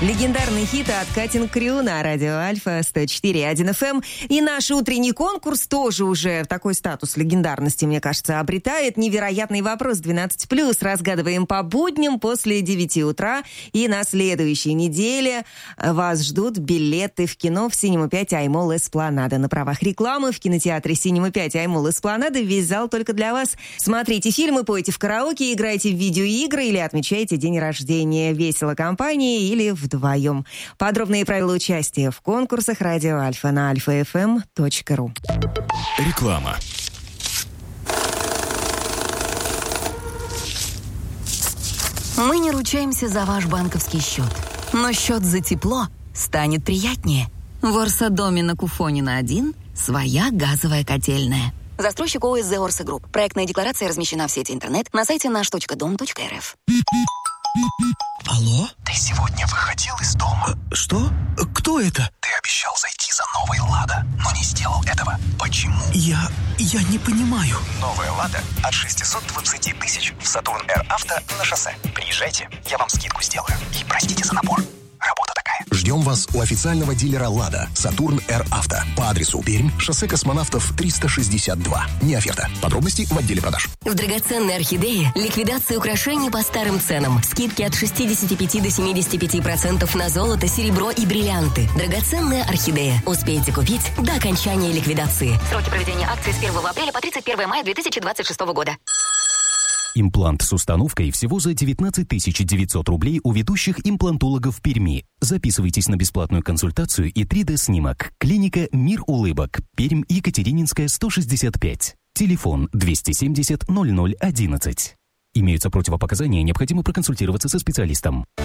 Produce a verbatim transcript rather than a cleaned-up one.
Легендарный хит от Катин Крю на радио Альфа сто четыре и один эф эм. И наш утренний конкурс тоже уже такой статус легендарности, мне кажется, обретает. Невероятный вопрос двенадцать плюс. Разгадываем по будням после девяти утра. И на следующей неделе вас ждут билеты в кино в Cinema пять Аймол Эспланада. На правах рекламы в кинотеатре Cinema пять Аймол Эспланада весь зал только для вас. Смотрите фильмы, пойте в караоке, играйте в видеоигры или отмечайте день рождения. Весело компанией или вдвоем. Подробные правила участия в конкурсах радио Альфа на альфа эф эм точка ру. Реклама. Мы не ручаемся за ваш банковский счет, но счет за тепло станет приятнее. В Орсодоме на Куфонина один своя газовая котельная. Застройщик ОСЗ Орса Групп. Проектная декларация размещена в сети интернет на сайте наш точка дом точка эр эф. Алло? Ты сегодня выходил из дома? Что? Кто это? Ты обещал зайти за новой «Лада», но не сделал этого. Почему? Я... я не понимаю. Новая «Лада» от шестьсот двадцать тысяч в Сатурн Р Авто на шоссе. Приезжайте, я вам скидку сделаю. И простите за напор. Работа такая. Ждем вас у официального дилера «Лада» Сатурн Р Авто по адресу Пермь, шоссе Космонавтов триста шестьдесят два. Не оферта. Подробности в отделе продаж. В драгоценной орхидее ликвидация украшений по старым ценам. Скидки от шестьдесят пять до семьдесят пять процентов на золото, серебро и бриллианты. Драгоценная орхидея. Успейте купить до окончания ликвидации. Сроки проведения акции с первого апреля по тридцать первого мая две тысячи двадцать шестого года. Имплант с установкой всего за девятнадцать тысяч девятьсот рублей у ведущих имплантологов Перми. Записывайтесь на бесплатную консультацию и три дэ-снимок. Клиника «Мир улыбок». Пермь, Екатерининская, сто шестьдесят пять. Телефон двести семьдесят ноль ноль одиннадцать. Имеются противопоказания, необходимо проконсультироваться со специалистом.